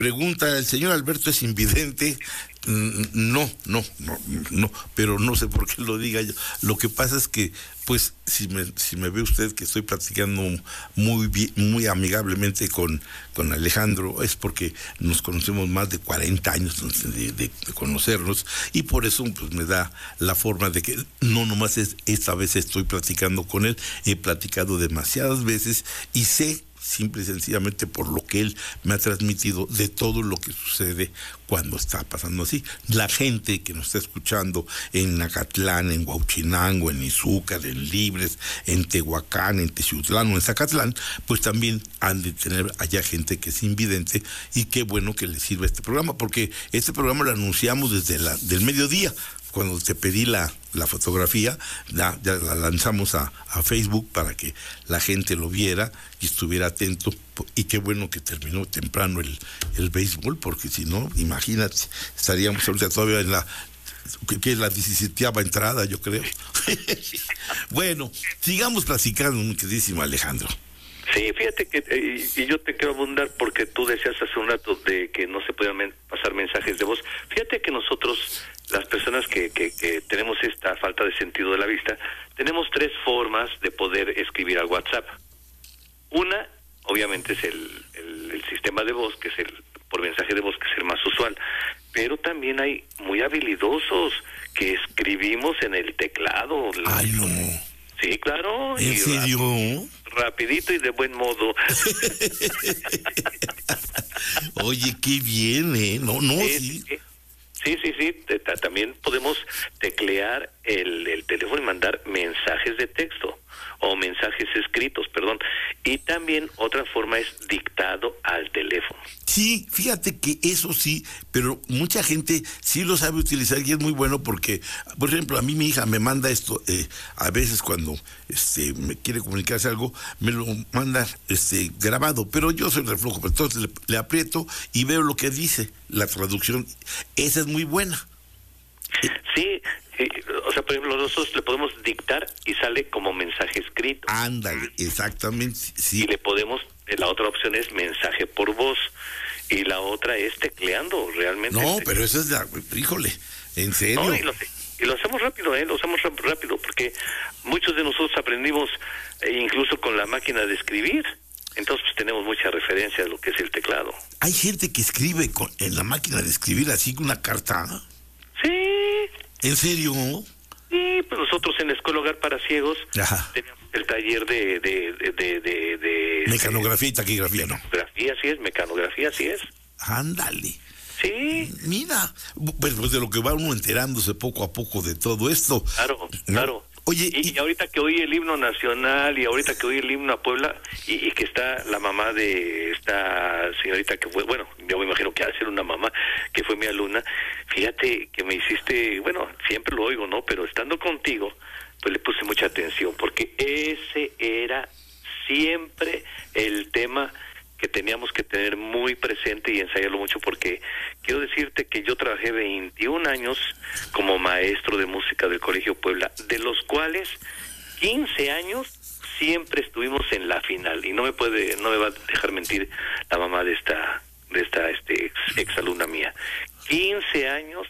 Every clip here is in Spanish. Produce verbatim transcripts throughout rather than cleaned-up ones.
Pregunta, ¿el señor Alberto es invidente? No, no, no, no, pero no sé por qué lo diga yo. Lo que pasa es que, pues, si me, si me ve usted que estoy platicando muy bien, muy amigablemente con, con Alejandro, es porque nos conocemos más de cuarenta años de, de, de conocernos, y por eso pues me da la forma de que no nomás es esta vez estoy platicando con él, he platicado demasiadas veces y sé simple y sencillamente por lo que él me ha transmitido de todo lo que sucede cuando está pasando así. La gente que nos está escuchando en Nacatlán, en Huauchinango, en Izúcar, en Libres, en Tehuacán, en Texutlán o en Zacatlán, pues también han de tener allá gente que es invidente, y qué bueno que les sirva este programa, porque este programa lo anunciamos desde la, del mediodía. Cuando te pedí la, la fotografía, ya, ya la lanzamos a, a Facebook para que la gente lo viera y estuviera atento, y qué bueno que terminó temprano el, el béisbol, porque si no, imagínate, estaríamos ahorita todavía en la, que, que es la diecisietava entrada, yo creo. Bueno, sigamos platicando, mi queridísimo Alejandro. Sí, fíjate que, eh, y yo te quiero abundar porque tú decías hace un rato de que no se podían men- pasar mensajes de voz. Fíjate que nosotros, las personas que, que, que tenemos esta falta de sentido de la vista, tenemos tres formas de poder escribir al WhatsApp. Una, obviamente, es el, el, el sistema de voz, que es el por mensaje de voz, que es el más usual. Pero también hay muy habilidosos que escribimos en el teclado. Ay, no. Sí, claro. ¿En y serio? Rap- rapidito y de buen modo. Oye, qué bien, ¿eh? No, no, sí. sí. sí. Sí, sí, sí, te, ta, también podemos teclear el, el teléfono y mandar mensajes de texto o mensajes escritos, perdón. Y también otra forma es dictado al teléfono. Sí, fíjate que eso sí, pero mucha gente sí lo sabe utilizar y es muy bueno porque, por ejemplo, a mí mi hija me manda esto, eh, a veces cuando este me quiere comunicarse algo, me lo manda este grabado, pero yo soy reflujo, entonces le, le aprieto y veo lo que dice, la traducción, esa es muy buena. Sí, sí, o sea, por ejemplo, nosotros le podemos dictar y sale como mensaje escrito. Ándale, exactamente, sí. Y le podemos, la otra opción es mensaje por voz, y la otra es tecleando, realmente. No, te... pero eso es, la, híjole, en serio. No, y, lo, y lo hacemos rápido, ¿eh? Lo hacemos rápido, porque muchos de nosotros aprendimos eh, incluso con la máquina de escribir. Entonces pues, tenemos mucha referencia a lo que es el teclado. Hay gente que escribe con, en la máquina de escribir así una carta. Sí. ¿En serio? Sí, pues nosotros en la Escuela Hogar para Ciegos Ajá. teníamos el taller de... de, de, de, de, de mecanografía y taquigrafía, ¿no? Mecanografía, sí es, mecanografía, así es. Ándale. Sí. Mira, pues, pues de lo que va uno enterándose poco a poco de todo esto. Claro, claro. Oye, y, y... y ahorita que oí el himno nacional y ahorita que oí el himno a Puebla y, y que está la mamá de esta señorita que fue, bueno, yo me imagino que ha de ser una mamá que fue mi alumna, fíjate que me hiciste, bueno, siempre lo oigo, ¿no? Pero estando contigo, pues le puse mucha atención porque ese era siempre el tema que teníamos que tener muy presente y ensayarlo mucho, porque quiero decirte que yo trabajé veintiún años como maestro de música del Colegio Puebla, de los cuales quince años siempre estuvimos en la final, y no me puede, no me va a dejar mentir la mamá de esta, de esta este ex, ex alumna mía. quince años,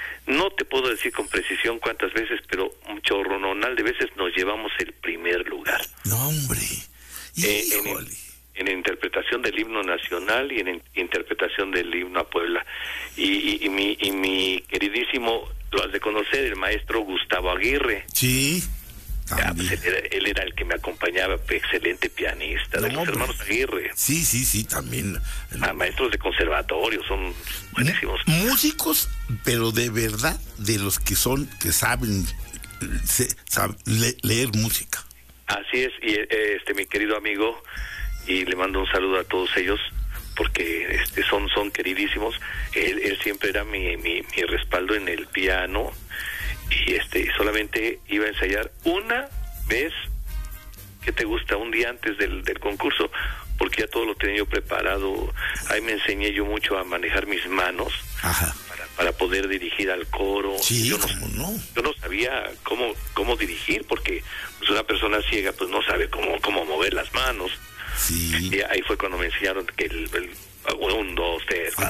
no te puedo decir con precisión cuántas veces, pero un chorrononal de veces nos llevamos el primer lugar. No, hombre. Eh, en, en interpretación del himno nacional y en, en interpretación del himno a Puebla. Y, y, y, mi, y mi queridísimo, lo has de conocer, el maestro Gustavo Aguirre. Sí. Ah, pues él, era, él era el que me acompañaba, excelente pianista, no, de los hombre. hermanos Aguirre. Sí, sí, sí, también. Ah, maestros de conservatorio, son buenísimos. Músicos, pero de verdad, de los que son, que saben, se, saben le, leer música. Así es, y este mi querido amigo, y le mando un saludo a todos ellos, porque este son son queridísimos. Él, él siempre era mi, mi, mi respaldo en el piano, y este solamente iba a ensayar una vez, que te gusta, un día antes del, del concurso, porque ya todo lo tenía yo preparado. Ahí me enseñé yo mucho a manejar mis manos. Ajá. para, para poder dirigir al coro. Sí, yo no, ¿cómo no? Yo no sabía cómo cómo dirigir, porque pues una persona ciega pues no sabe cómo cómo mover las manos. Sí. Y ahí fue cuando me enseñaron que el, el Un, dos, tres,